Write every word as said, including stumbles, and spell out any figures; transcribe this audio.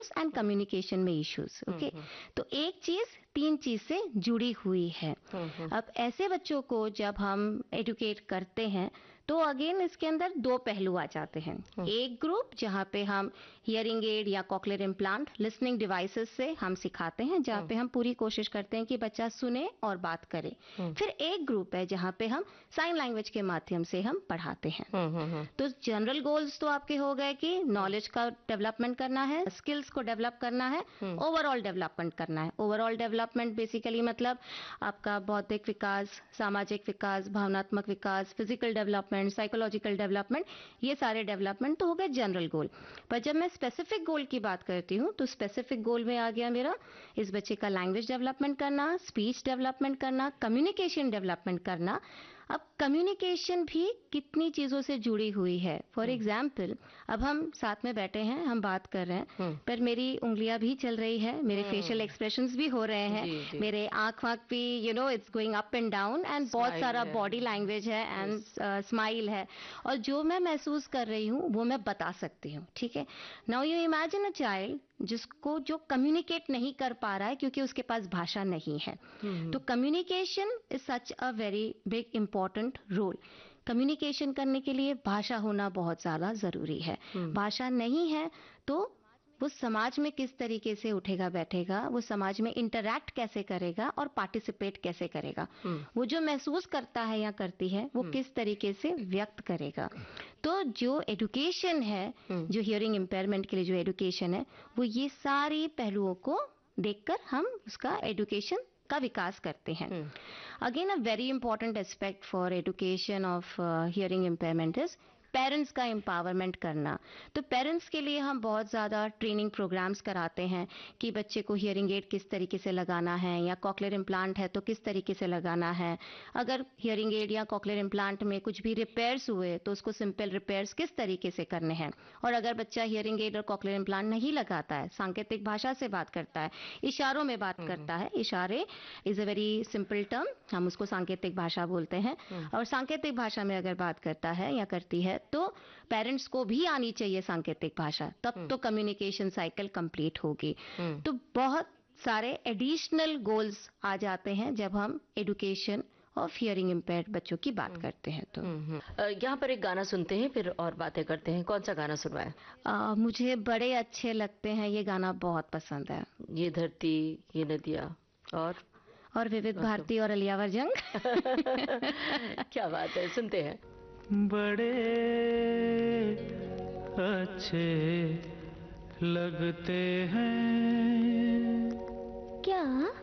And communication में issues. Okay, तो एक चीज तीन चीज से जुड़ी हुई है। अब ऐसे बच्चों को जब हम एडुकेट करते हैं तो अगेन इसके अंदर दो पहलू आ जाते हैं। एक ग्रुप जहाँ पे हम हियरिंग एड या कॉक्लियर इम्प्लांट लिसनिंग डिवाइसेस से हम सिखाते हैं, जहाँ पे हम पूरी कोशिश करते हैं कि बच्चा सुने और बात करे। फिर एक ग्रुप है जहाँ पे हम साइन लैंग्वेज के माध्यम से हम पढ़ाते हैं। तो जनरल गोल्स तो आपके हो गए कि नॉलेज का डेवलपमेंट करना है, स्किल्स को डेवलप करना है, ओवरऑल डेवलपमेंट करना है। ओवरऑल डेवलपमेंट बेसिकली मतलब आपका बौद्धिक विकास, सामाजिक विकास, भावनात्मक विकास, फिजिकल डेवलपमेंट, साइकोलॉजिकल डेवलपमेंट, ये सारे डेवलपमेंट तो हो गए जनरल गोल। पर जब मैं स्पेसिफिक गोल की बात करती हूँ तो स्पेसिफिक गोल में आ गया मेरा इस बच्चे का लैंग्वेज डेवलपमेंट करना, स्पीच डेवलपमेंट करना, कम्युनिकेशन डेवलपमेंट करना। अब कम्युनिकेशन भी कितनी चीजों से जुड़ी हुई है। फॉर एग्जाम्पल, अब हम साथ में बैठे हैं, हम बात कर रहे हैं, पर मेरी उंगलियां भी चल रही है, मेरे फेशियल एक्सप्रेशंस भी हो रहे हैं, जी, जी. मेरे आंख वाँख भी you know it's going up and down, and बहुत सारा बॉडी लैंग्वेज है एंड स्माइल है, और जो मैं महसूस कर रही हूँ वो मैं बता सकती हूँ। ठीक है, now you imagine a child जिसको जो कम्युनिकेट नहीं कर पा रहा है क्योंकि उसके पास भाषा नहीं है। तो communication is such a very big important role. Communication करने के लिए भाषा होना बहुत ज्यादा जरूरी है। भाषा नहीं है तो वो समाज में किस तरीके से उठेगा बैठेगा, वो समाज में इंटरैक्ट कैसे करेगा और पार्टिसिपेट कैसे करेगा, वो जो महसूस करता है या करती है वो किस तरीके से व्यक्त करेगा। तो जो एजुकेशन है, जो हियरिंग इम्पेयरमेंट के लिए जो एजुकेशन है, वो ये सारी पहलुओं को देखकर हम उसका एजुकेशन का विकास करते हैं। Again a very important aspect for education of hearing impairment is parents का एम्पावरमेंट करना। तो पेरेंट्स के लिए हम बहुत ज़्यादा ट्रेनिंग प्रोग्राम्स कराते हैं कि बच्चे को हियरिंग एड किस तरीके से लगाना है, या कॉक्लियर इम्प्लांट है तो किस तरीके से लगाना है। अगर हियरिंग एड या कॉक्लियर इम्प्लांट में कुछ भी रिपेयर्स हुए तो उसको सिंपल रिपेयर्स किस तरीके से करने हैं। और अगर बच्चा हियरिंग एड और कॉक्लियर इम्प्लांट नहीं लगाता है, सांकेतिक भाषा से बात करता है, इशारों में बात करता है, इशारे is a very simple term, हम उसको सांकेतिक भाषा बोलते हैं, और सांकेतिक भाषा में अगर बात करता है या करती है तो पेरेंट्स को भी आनी चाहिए सांकेतिक भाषा, तब तो कम्युनिकेशन साइकिल कंप्लीट होगी। तो बहुत सारे एडिशनल गोल्स आ जाते हैं जब हम एजुकेशन ऑफ हियरिंग इम्पेयर्ड बच्चों की बात करते हैं। तो यहाँ पर एक गाना सुनते हैं, फिर और बातें करते हैं। कौन सा गाना सुनवाएं? मुझे बड़े अच्छे लगते हैं, ये गाना बहुत पसंद है, ये धरती ये नदियाँ और और विविध भारती और अलियावर जंग। क्या बात है, सुनते हैं। बड़े अच्छे लगते हैं क्या